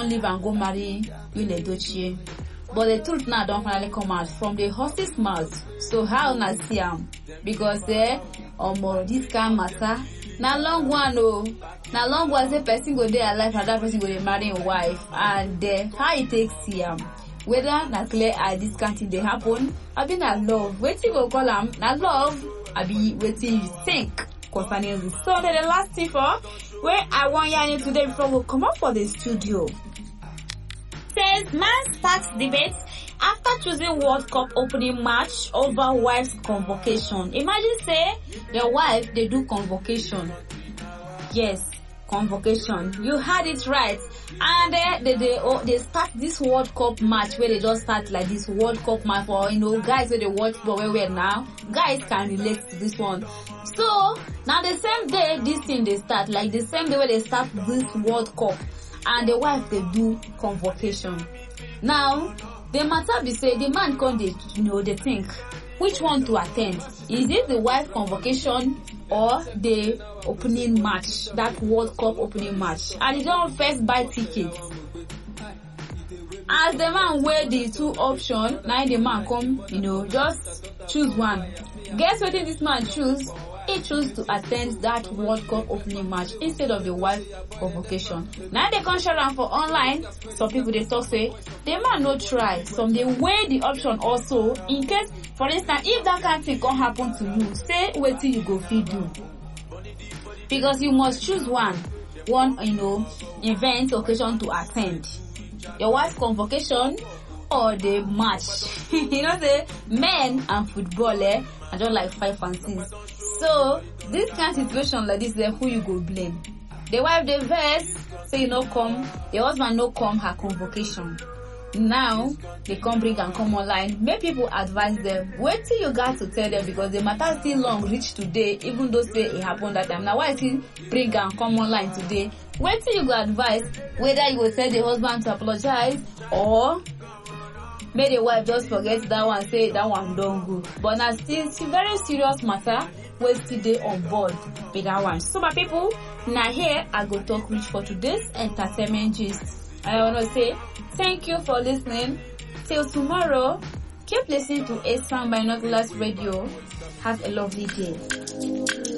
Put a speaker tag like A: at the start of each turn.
A: come leave and go marry Will Edochie. But the truth now don't finally come out from the horse's mouth. So how na see am? Because this kind matter na long one na long one say person go dey alive and that person go dey marry a wife, and how it takes see am, whether na clear eye this kind thing dey happen abi na love, wetin go call am, na love abi wetin you think concerning this. So the last thing for where I want yarn you today before we come up for the studio says man starts debates after choosing World Cup opening match over wife's convocation. Imagine say your wife they do convocation. Yes, convocation. You had it right. And they start this World Cup match where they just start like this World Cup match for guys where they watch ball where now. Guys can relate to this one. So now the same day this thing they start, like the same day where they start this World Cup, and the wife they do convocation. Now the matter be say the man come they think which one to attend. Is it the wife convocation or the opening match, that World Cup opening match? And he don't first buy tickets. As the man weigh the two options, now the man come, just choose one. Guess what this man choose? He chose to attend that World Cup opening match instead of the wife convocation. Now they come share am for online. Some people they talk say the man no try. Some they weigh the option also in case, for instance, if that kind of thing can happen to you, say wait till you go fit do. Because you must choose one event occasion to attend. Your wife convocation or the match. Say men and football are just like 5 and 6. So this kind of situation like this, then who you go blame? The wife the verse say you no come, the husband no come her convocation. Now they come bring and come online. Make people advise them. Wait till you got to tell them, because the matter still long reach today, even though say it happened that time. Now why still bring and come online today? Wait till you go advise whether you will tell the husband to apologize or may the wife just forget that one, say that one don't go. But now still very serious matter. We're still on board with that one. So my people, now here I go talk reach for today's entertainment gist. I want to say thank you for listening. Till tomorrow, keep listening to Asam Binoculars Radio. Have a lovely day.